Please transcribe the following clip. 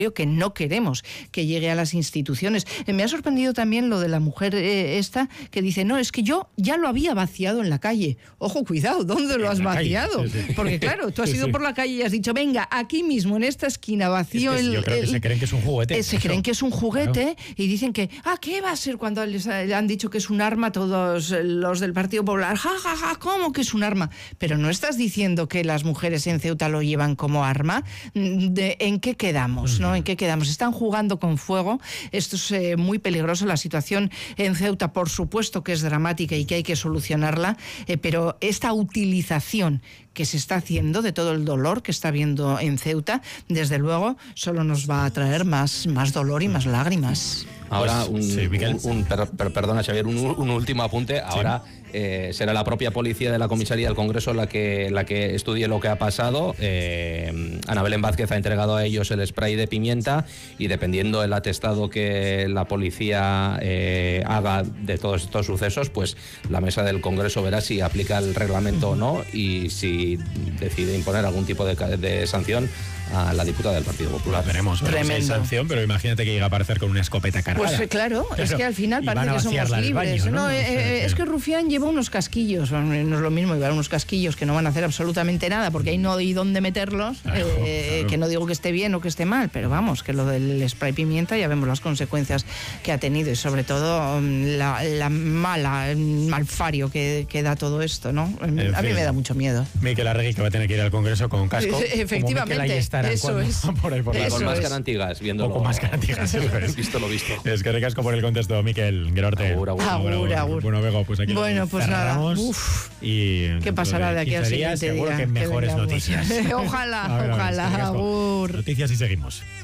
que no queremos que llegue a las instituciones. Me ha sorprendido también lo de la mujer esta que dice, no, es que yo ya lo había vaciado en la calle. Ojo, cuidado, ¿dónde lo has vaciado? Sí. Porque claro, tú has ido por la calle y has dicho, venga, aquí mismo, en esta esquina, vacío yo creo que se creen que es un juguete. Se creen que es un juguete, claro. Y dicen que, ¿qué va a ser cuando les han dicho que es un arma todos los del Partido Popular? Ja, ja, ja, ¿cómo que es un arma? Pero ¿no estás diciendo que las mujeres en Ceuta lo llevan como arma? ¿En qué quedamos, no? ¿En qué quedamos? Están jugando con fuego. Esto es muy peligroso. La situación en Ceuta, por supuesto que es dramática y que hay que solucionarla, pero esta utilización que se está haciendo de todo el dolor que está habiendo en Ceuta, desde luego, solo nos va a traer más dolor y más lágrimas. Ahora, perdona, Xavier, un último apunte. Ahora será la propia policía de la comisaría del Congreso la que estudie lo que ha pasado. Ana Belén Vázquez ha entregado a ellos el spray de pimienta y dependiendo del atestado que la policía haga de todos estos sucesos, pues la mesa del Congreso verá si aplica el reglamento o no y si decide imponer algún tipo de sanción a la diputada del Partido Popular. Veremos si hay sanción, pero imagínate que llega a aparecer con una escopeta cargada. Pues claro, es que al final parece que somos libres. Baño, ¿no? Es que Rufián lleva unos casquillos, no es lo mismo llevar unos casquillos que no van a hacer absolutamente nada, porque ahí no hay dónde meterlos, claro. Que no digo que esté bien o que esté mal, pero vamos, que lo del spray pimienta ya vemos las consecuencias que ha tenido y sobre todo la mala, el malfario que da todo esto, ¿no? A mí me da mucho miedo. Miquel Arregui, que va a tener que ir al Congreso con casco. Efectivamente. Eso es. Por ahí por la con máscara antigas, viéndolo. O con máscara antigas, eso es. Visto lo visto. Es que recasco por el contexto, Miquel. Gerorte. Agur. Bueno, Bego, pues aquí pues cerramos. Nada. Y ¿qué pasará de aquí al siguiente seguro día? que mejores noticias. Ojalá. Agur. Noticias y seguimos.